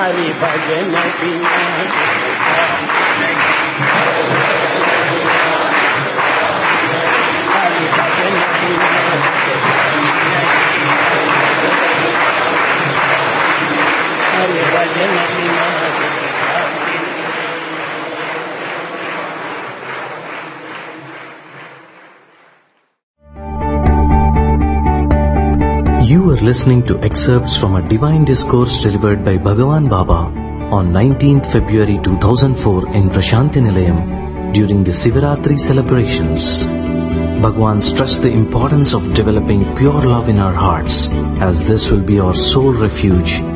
हरि भजन बिना हरि भजन बिना हरि भजन बिना You are listening to excerpts from a divine discourse delivered by Bhagavan Baba on 19th February 2004 in Prashanti Nilayam during the Sivaratri celebrations. Bhagavan stressed the importance of developing pure love in our hearts, as this will be our sole refuge